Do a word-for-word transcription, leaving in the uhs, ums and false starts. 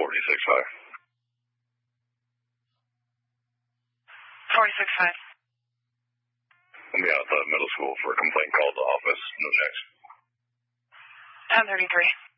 forty-six five. forty-six five. I'll be outside middle school for a complaint called to office. No next. ten thirty-three.